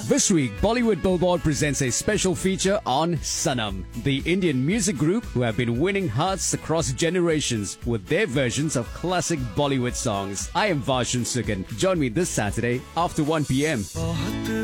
This week, Bollywood Billboard presents a special feature on Sanam, the Indian music group who have been winning hearts across generations with their versions of classic Bollywood songs. I am Varshan Sugan. Join me this Saturday after 1 p.m.